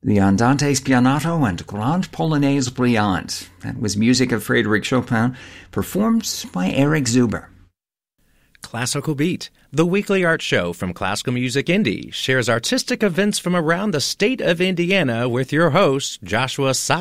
the Andante Spianato and Grande Polonaise Brillante. That was music of Frédéric Chopin, performed by Eric Zuber. Classical Beat, the weekly art show from Classical Music Indy, shares artistic events from around the state of Indiana with your host, Joshua Saka.